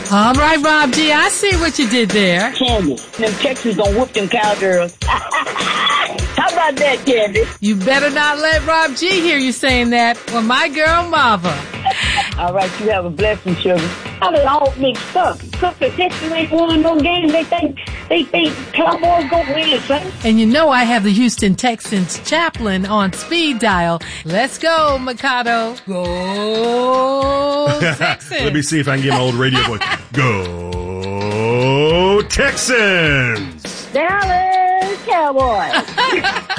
All right, Rob G, I see what you did there. Candy, them Texans gonna whoop them cowgirls. How about that, Candy? You better not let Rob G hear you saying that, or my girl Marva. All right, you have a blessing, sugar. How they all mixed up? Because the Texans ain't won no games. They think Cowboys gonna win, son. And you know I have the Houston Texans chaplain on speed dial. Let's go, Mikado. Go Texans. Let me see if I can get my old radio voice. Go Texans! Dallas Cowboys.